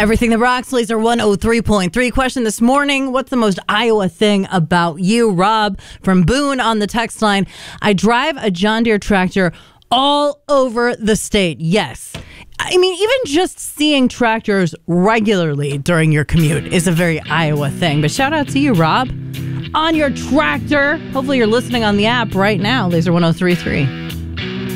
Everything that rocks, Laser 103.3. Question this morning: what's the most Iowa thing about you? Rob from Boone on the text line. I drive a John Deere tractor all over the state. Yes. I mean, even just seeing tractors regularly during your commute is a very Iowa thing. But shout out to you, Rob, on your tractor. Hopefully you're listening on the app right now, Laser 103.3.